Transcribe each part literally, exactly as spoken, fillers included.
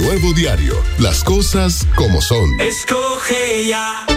Nuevo Diario. Las cosas como son. Escoge ya.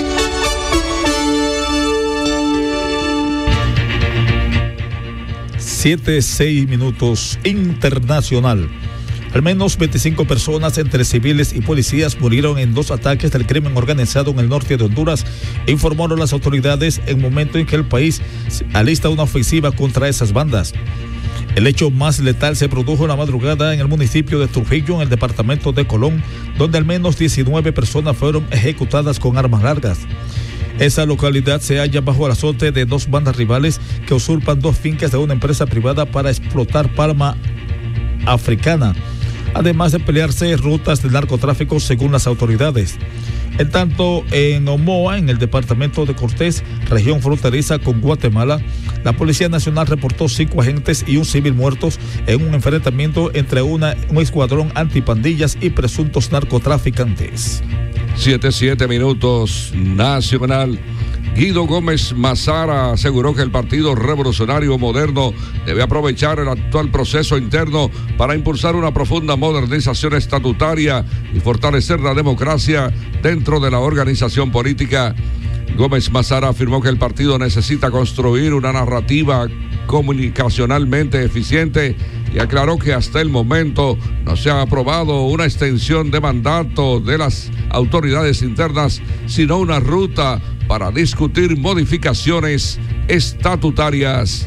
Siete, seis minutos. Internacional. Al menos veinticinco personas, entre civiles y policías, murieron en dos ataques del crimen organizado en el norte de Honduras, informaron las autoridades en momento en que el país alista una ofensiva contra esas bandas. El hecho más letal se produjo en la madrugada en el municipio de Trujillo, en el departamento de Colón, donde al menos diecinueve personas fueron ejecutadas con armas largas. Esa localidad se halla bajo el azote de dos bandas rivales que usurpan dos fincas de una empresa privada para explotar palma africana, además de pelearse rutas de narcotráfico según las autoridades. En tanto, en Omoa, en el departamento de Cortés, región fronteriza con Guatemala, la Policía Nacional reportó cinco agentes y un civil muertos en un enfrentamiento entre una, un escuadrón antipandillas y presuntos narcotraficantes. Siete, siete minutos. Nacional. Guido Gómez Mazara aseguró que el Partido Revolucionario Moderno debe aprovechar el actual proceso interno para impulsar una profunda modernización estatutaria y fortalecer la democracia dentro de la organización política. Gómez Mazara afirmó que el partido necesita construir una narrativa comunicacionalmente eficiente y aclaró que hasta el momento no se ha aprobado una extensión de mandato de las autoridades internas, sino una ruta para discutir modificaciones estatutarias.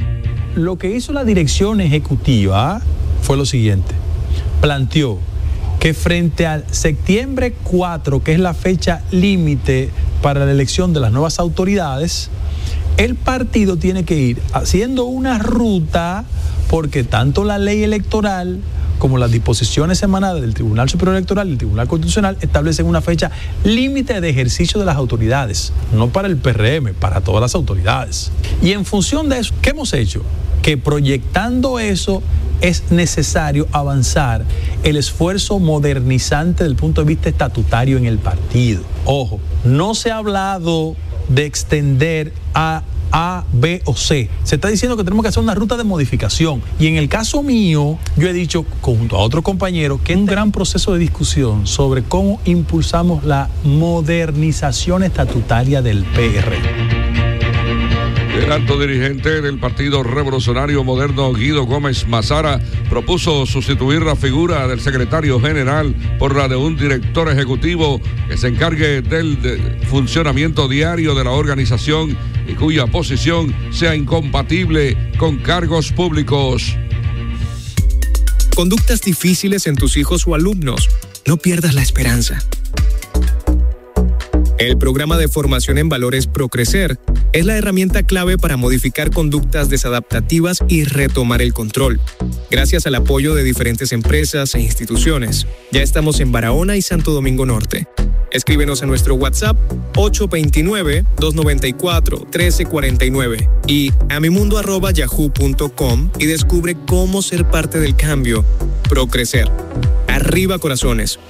Lo que hizo la dirección ejecutiva fue lo siguiente: planteó que frente al septiembre cuatro, que es la fecha límite para la elección de las nuevas autoridades, el partido tiene que ir haciendo una ruta, porque tanto la ley electoral como las disposiciones emanadas del Tribunal Superior Electoral y el Tribunal Constitucional establecen una fecha límite de ejercicio de las autoridades, no para el P R M, para todas las autoridades. Y en función de eso, ¿qué hemos hecho? Que proyectando eso es necesario avanzar el esfuerzo modernizante desde el punto de vista estatutario en el partido. Ojo, no se ha hablado de extender a A, B o C. Se está diciendo que tenemos que hacer una ruta de modificación. Y en el caso mío, yo he dicho, junto a otro compañero, que es un gran proceso de discusión sobre cómo impulsamos la modernización estatutaria del P R M. El alto dirigente del Partido Revolucionario Moderno, Guido Gómez Mazara, propuso sustituir la figura del secretario general por la de un director ejecutivo que se encargue del de funcionamiento diario de la organización y cuya posición sea incompatible con cargos públicos. Conductas difíciles en tus hijos o alumnos. No pierdas la esperanza. El programa de formación en valores ProCrecer es la herramienta clave para modificar conductas desadaptativas y retomar el control. Gracias al apoyo de diferentes empresas e instituciones, ya estamos en Barahona y Santo Domingo Norte. Escríbenos a nuestro WhatsApp ocho dos nueve, dos nueve cuatro, uno tres cuatro nueve y a mimundo arroba yahoo punto com y descubre cómo ser parte del cambio. ProCrecer. Arriba corazones.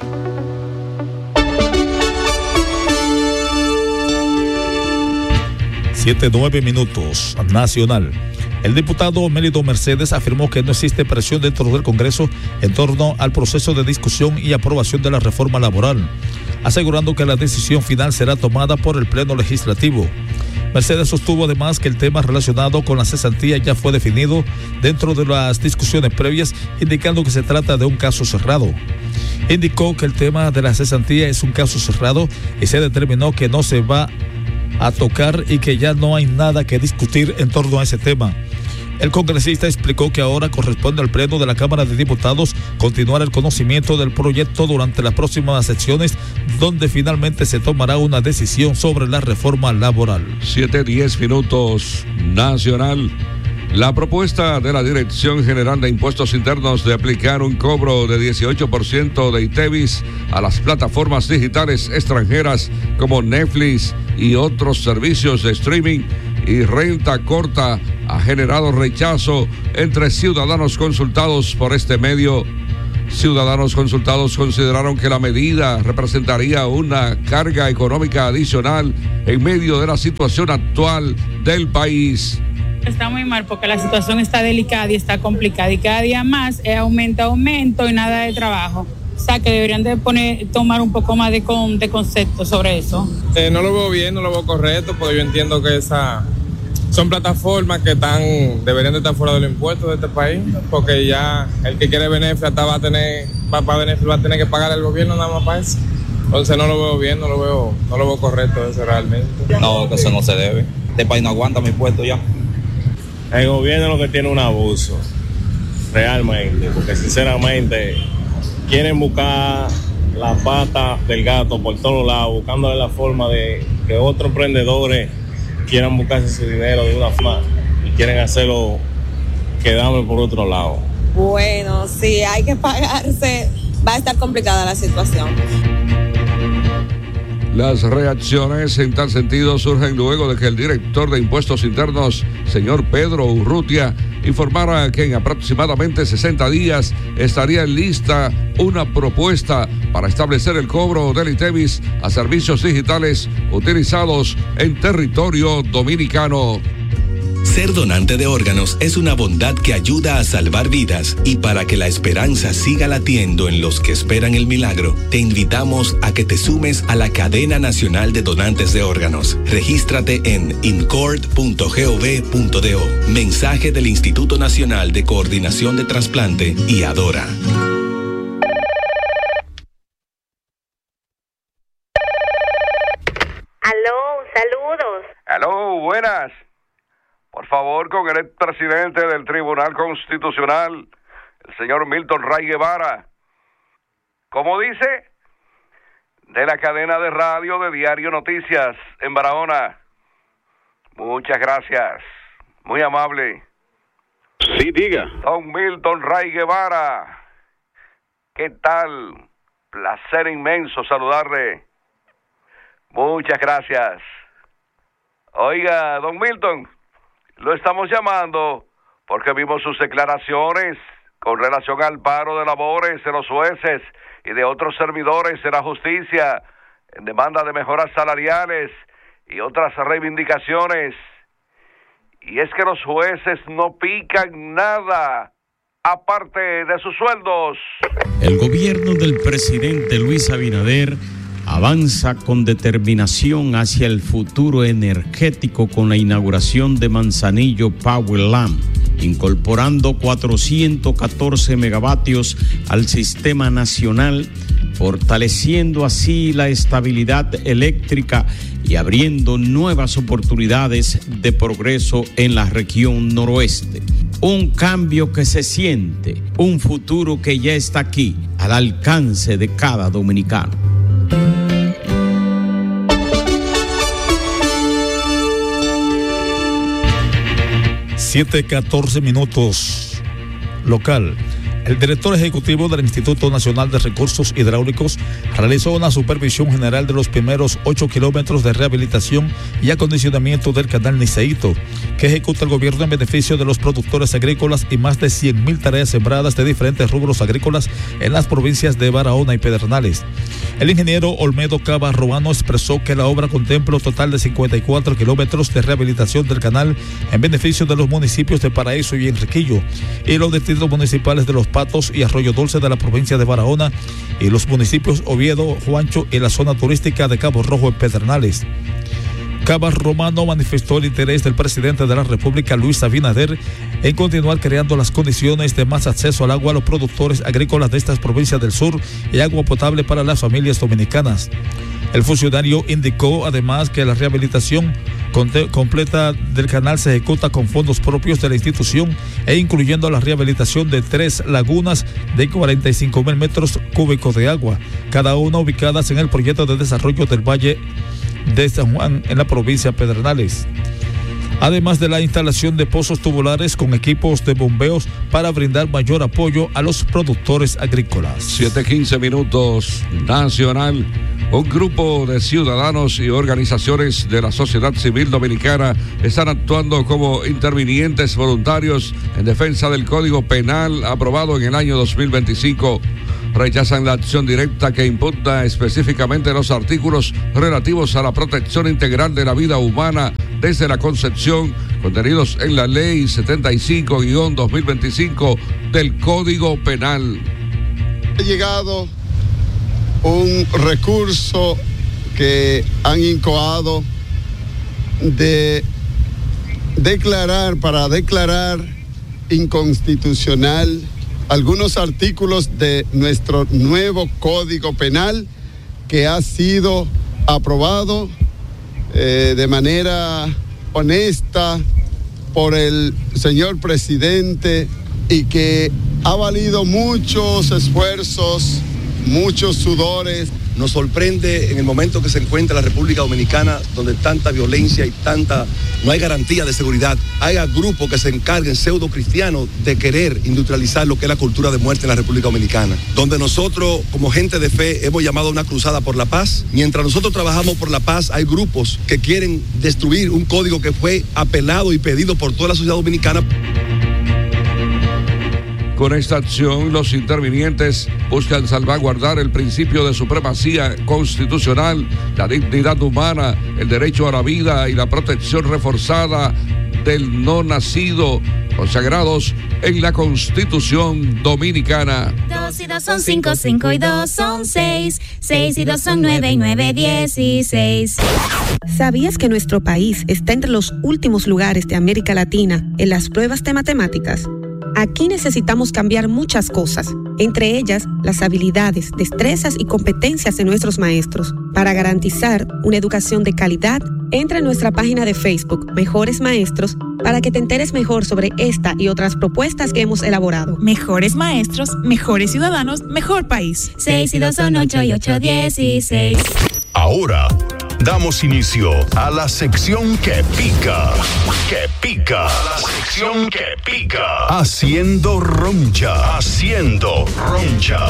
Siete, nueve minutos. Nacional. El diputado Mélito Mercedes afirmó que no existe presión dentro del Congreso en torno al proceso de discusión y aprobación de la reforma laboral, asegurando que la decisión final será tomada por el Pleno Legislativo. Mercedes sostuvo además que el tema relacionado con la cesantía ya fue definido dentro de las discusiones previas, indicando que se trata de un caso cerrado. Indicó que el tema de la cesantía es un caso cerrado y se determinó que no se va a tocar y que ya no hay nada que discutir en torno a ese tema. El congresista explicó que ahora corresponde al Pleno de la Cámara de Diputados continuar el conocimiento del proyecto durante las próximas sesiones, donde finalmente se tomará una decisión sobre la reforma laboral. Siete, diez minutos. Nacional. La propuesta de la Dirección General de Impuestos Internos de aplicar un cobro de dieciocho por ciento de ITEVIS a las plataformas digitales extranjeras como Netflix y otros servicios de streaming y renta corta ha generado rechazo entre ciudadanos consultados por este medio. Ciudadanos consultados consideraron que la medida representaría una carga económica adicional en medio de la situación actual del país. Está muy mal porque la situación está delicada y está complicada y cada día más es aumento, aumento y nada de trabajo. O sea, que deberían de poner, tomar un poco más de, con, de concepto sobre eso. Eh, no lo veo bien, no lo veo correcto, porque yo entiendo que esa son plataformas que están deberían de estar fuera de los impuestos de este país, porque ya el que quiere beneficio hasta va a tener, va, para beneficio va a tener que pagar al gobierno nada más para eso. Entonces no lo veo bien, no lo veo, no lo veo correcto eso realmente. No, que eso no se debe. Este país no aguanta mi puesto ya. El gobierno es lo que tiene un abuso, realmente, porque sinceramente quieren buscar la pata del gato por todos lados, buscándole la forma de que otros emprendedores quieran buscarse su dinero de una forma y quieren hacerlo quedando por otro lado. Bueno, si hay que pagarse, va a estar complicada la situación. Las reacciones en tal sentido surgen luego de que el director de Impuestos Internos, señor Pedro Urrutia, informara que en aproximadamente sesenta días estaría lista una propuesta para establecer el cobro del ITEVIS a servicios digitales utilizados en territorio dominicano. Ser donante de órganos es una bondad que ayuda a salvar vidas, y para que la esperanza siga latiendo en los que esperan el milagro, te invitamos a que te sumes a la Cadena Nacional de Donantes de Órganos. Regístrate en incord punto gov punto do. Mensaje del Instituto Nacional de Coordinación de Trasplante y Adora. Aló, saludos. Aló, buenas. Por favor, con el expresidente del Tribunal Constitucional, el señor Milton Ray Guevara. ¿Cómo dice? De la cadena de radio de Diario Noticias en Barahona. Muchas gracias. Muy amable. Sí, diga. Don Milton Ray Guevara. ¿Qué tal? Placer inmenso saludarle. Muchas gracias. Oiga, don Milton, lo estamos llamando porque vimos sus declaraciones con relación al paro de labores de los jueces y de otros servidores de la justicia en demanda de mejoras salariales y otras reivindicaciones. Y es que los jueces no pican nada aparte de sus sueldos. El gobierno del presidente Luis Abinader avanza con determinación hacia el futuro energético con la inauguración de Manzanillo Power Lamp, incorporando cuatrocientos catorce megavatios al sistema nacional, fortaleciendo así la estabilidad eléctrica y abriendo nuevas oportunidades de progreso en la región noroeste. Un cambio que se siente, un futuro que ya está aquí, al alcance de cada dominicano. siete catorce minutos local. El director ejecutivo del Instituto Nacional de Recursos Hidráulicos realizó una supervisión general de los primeros ocho kilómetros de rehabilitación y acondicionamiento del canal Niceíto, que ejecuta el gobierno en beneficio de los productores agrícolas, y más de cien mil tareas sembradas de diferentes rubros agrícolas en las provincias de Barahona y Pedernales. El ingeniero Olmedo Cava Romano expresó que la obra contempla un total de cincuenta y cuatro kilómetros de rehabilitación del canal en beneficio de los municipios de Paraíso y Enriquillo, y los distritos municipales de Los Patos y Arroyo Dulce de la provincia de Barahona, y los municipios Oviedo, Juancho y la zona turística de Cabo Rojo en Pedernales. Cava Romano manifestó el interés del presidente de la República, Luis Abinader, en continuar creando las condiciones de más acceso al agua a los productores agrícolas de estas provincias del sur y agua potable para las familias dominicanas. El funcionario indicó además que la rehabilitación completa del canal se ejecuta con fondos propios de la institución e incluyendo la rehabilitación de tres lagunas de cuarenta y cinco mil metros cúbicos de agua, cada una ubicadas en el proyecto de desarrollo del Valle de San Juan en la provincia de Pedernales. Además de la instalación de pozos tubulares con equipos de bombeos para brindar mayor apoyo a los productores agrícolas. siete quince minutos nacional. Un grupo de ciudadanos y organizaciones de la sociedad civil dominicana están actuando como intervinientes voluntarios en defensa del Código Penal aprobado en el año dos mil veinticinco. Rechazan la acción directa que impugna específicamente los artículos relativos a la protección integral de la vida humana desde la concepción, contenidos en la Ley setenta y cinco guión dos mil veinticinco del Código Penal. Ha llegado un recurso que han incoado de declarar, para declarar inconstitucional algunos artículos de nuestro nuevo Código Penal que ha sido aprobado eh, de manera honesta por el señor presidente y que ha valido muchos esfuerzos, muchos sudores. Nos sorprende en el momento que se encuentra la República Dominicana, donde tanta violencia y tanta, no hay garantía de seguridad. Hay grupos que se encarguen, pseudo cristianos, de querer industrializar lo que es la cultura de muerte en la República Dominicana. Donde nosotros, como gente de fe, hemos llamado a una cruzada por la paz. Mientras nosotros trabajamos por la paz, hay grupos que quieren destruir un código que fue apelado y pedido por toda la sociedad dominicana. Con esta acción, los intervinientes buscan salvaguardar el principio de supremacía constitucional, la dignidad humana, el derecho a la vida y la protección reforzada del no nacido, consagrados en la Constitución Dominicana. Dos y dos son cinco, cinco y dos son seis, seis y dos son nueve y nueve dieciséis. ¿Sabías que nuestro país está entre los últimos lugares de América Latina en las pruebas de matemáticas? Aquí necesitamos cambiar muchas cosas, entre ellas las habilidades, destrezas y competencias de nuestros maestros. Para garantizar una educación de calidad, entra en nuestra página de Facebook, Mejores Maestros, para que te enteres mejor sobre esta y otras propuestas que hemos elaborado. Mejores maestros, mejores ciudadanos, mejor país. Seis y dos son ocho y ocho dieciséis. Ahora damos inicio a la sección que pica, que pica, la sección que pica, haciendo roncha, haciendo roncha.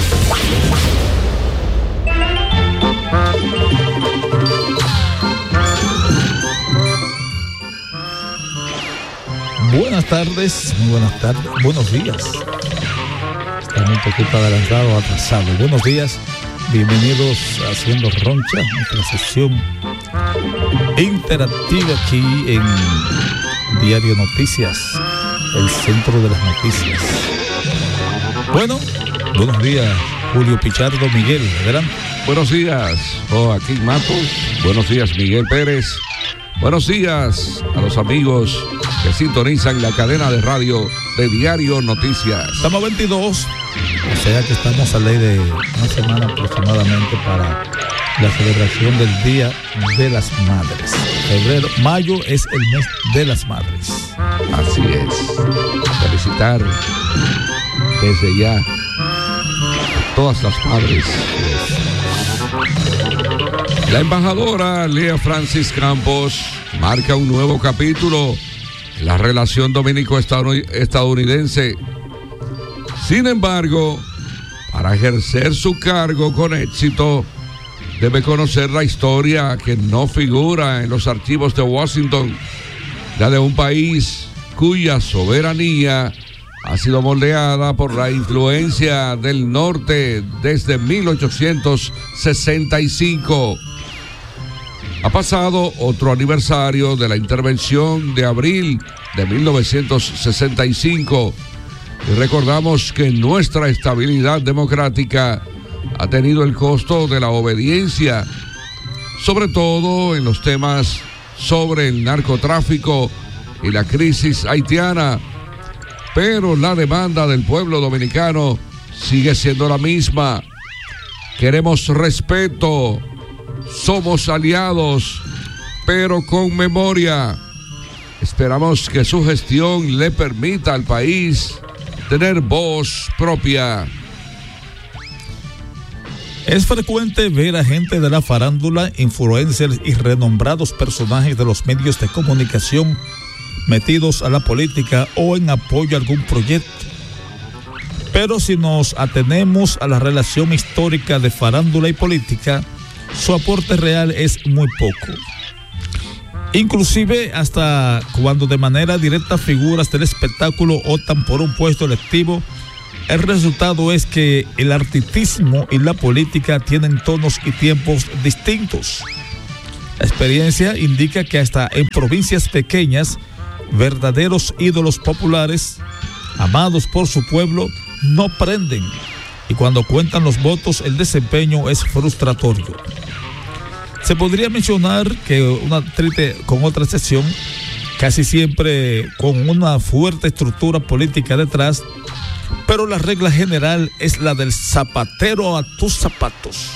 Buenas tardes, muy buenas tardes, buenos días. Estamos un poquito adelantados, atrasados. Buenos días. Bienvenidos a Haciendo Roncha, nuestra sección interactiva aquí en Diario Noticias, el centro de las noticias. Bueno, buenos días, Julio Pichardo, Miguel, adelante. Buenos días, Joaquín Matos. Buenos días, Miguel Pérez. Buenos días a los amigos que sintonizan la cadena de radio de Diario Noticias. Estamos a veintidós, o sea que estamos a ley de una semana aproximadamente para la celebración del Día de las Madres. Febrero, mayo es el mes de las madres. Así es. Felicitar desde ya a todas las madres. La embajadora Lea Francis Campos marca un nuevo capítulo en la relación dominico-estadounidense. Sin embargo, para ejercer su cargo con éxito, debe conocer la historia que no figura en los archivos de Washington, la de un país cuya soberanía ha sido moldeada por la influencia del norte desde mil ochocientos sesenta y cinco. Ha pasado otro aniversario de la intervención de abril de mil novecientos sesenta y cinco y recordamos que nuestra estabilidad democrática ha tenido el costo de la obediencia, sobre todo en los temas sobre el narcotráfico y la crisis haitiana, pero la demanda del pueblo dominicano sigue siendo la misma. Queremos respeto, somos aliados, pero con memoria. Esperamos que su gestión le permita al país tener voz propia. Es frecuente ver a gente de la farándula, influencers y renombrados personajes de los medios de comunicación metidos a la política o en apoyo a algún proyecto. Pero si nos atenemos a la relación histórica de farándula y política, su aporte real es muy poco. Inclusive hasta cuando de manera directa figuras del espectáculo optan por un puesto electivo, el resultado es que el artistismo y la política tienen tonos y tiempos distintos. La experiencia indica que hasta en provincias pequeñas, verdaderos ídolos populares, amados por su pueblo, no prenden y cuando cuentan los votos el desempeño es frustratorio. Se podría mencionar que una triste, con otra excepción, casi siempre con una fuerte estructura política detrás, pero la regla general es la del zapatero a tus zapatos.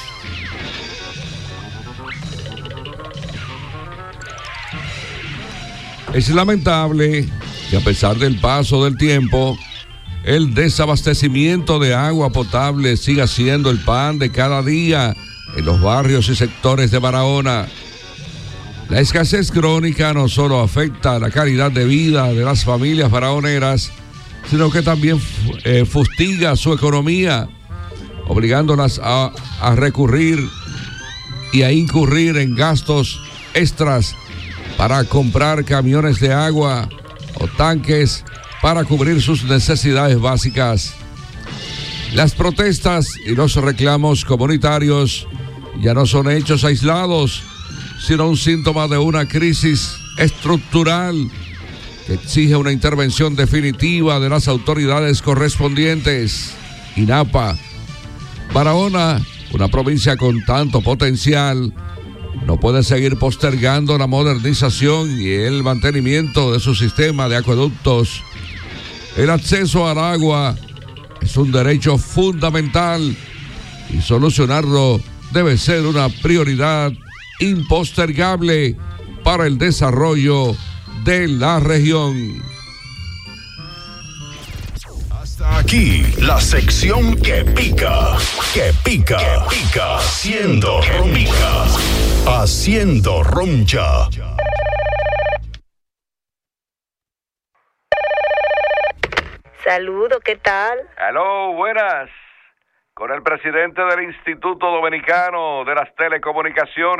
Es lamentable que a pesar del paso del tiempo, el desabastecimiento de agua potable siga siendo el pan de cada día en los barrios y sectores de Barahona. La escasez crónica no solo afecta la calidad de vida de las familias barahoneras, sino que también eh, fustiga su economía, obligándolas a, a recurrir y a incurrir en gastos extras para comprar camiones de agua o tanques para cubrir sus necesidades básicas. Las protestas y los reclamos comunitarios ya no son hechos aislados, sino un síntoma de una crisis estructural que exige una intervención definitiva de las autoridades correspondientes. INAPA. Barahona, una provincia con tanto potencial, no puede seguir postergando la modernización y el mantenimiento de su sistema de acueductos. El acceso al agua es un derecho fundamental y solucionarlo debe ser una prioridad impostergable para el desarrollo de la región. Hasta aquí la sección que pica, que pica, que pica, haciendo roncha, haciendo roncha. Saludos, ¿qué tal? Aló, buenas. Con el presidente del Instituto Dominicano de las Telecomunicaciones.